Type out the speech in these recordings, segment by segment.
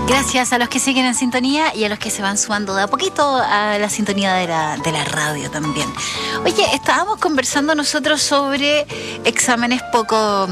Gracias a los que siguen en sintonía y a los que se van sumando de a poquito a la sintonía de la radio también. Oye, estábamos conversando nosotros sobre exámenes poco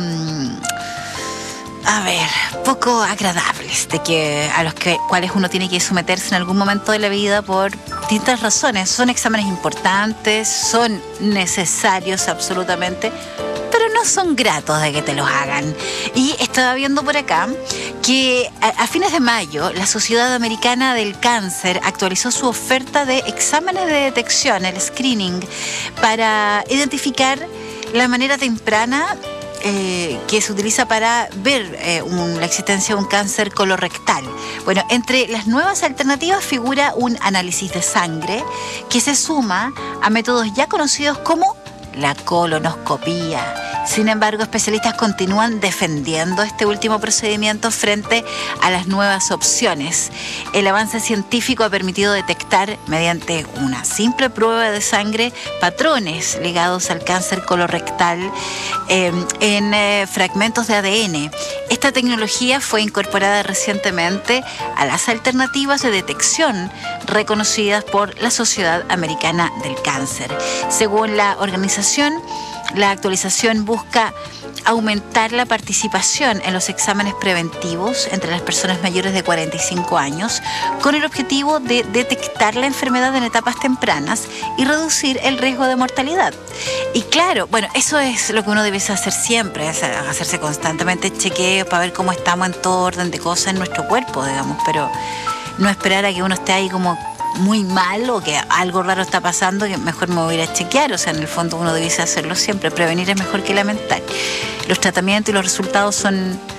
agradables, a los cuales uno tiene que someterse en algún momento de la vida por distintas razones. Son exámenes importantes, son necesarios absolutamente, pero no son gratos de que te los hagan. Y estaba viendo por acá que a fines de mayo la Sociedad Americana del Cáncer actualizó su oferta de exámenes de detección, el screening, para identificar la manera temprana que se utiliza para ver la existencia de un cáncer colorectal. Bueno, entre las nuevas alternativas figura un análisis de sangre que se suma a métodos ya conocidos como la colonoscopía. Sin embargo, especialistas continúan defendiendo este último procedimiento frente a las nuevas opciones. El avance científico ha permitido detectar, mediante una simple prueba de sangre, patrones ligados al cáncer colorectal en fragmentos de ADN. Esta tecnología fue incorporada recientemente a las alternativas de detección reconocidas por la Sociedad Americana del Cáncer. Según la organización, la actualización busca aumentar la participación en los exámenes preventivos entre las personas mayores de 45 años con el objetivo de detectar la enfermedad en etapas tempranas y reducir el riesgo de mortalidad. Y claro, bueno, eso es lo que uno debe hacer siempre, es hacerse constantemente chequeos para ver cómo estamos en todo orden de cosas en nuestro cuerpo, digamos, pero no esperar a que uno esté ahí como muy mal o que algo raro está pasando, que mejor me voy a ir a chequear. O sea, en el fondo uno debiese hacerlo siempre. Prevenir es mejor que lamentar. Los tratamientos y los resultados son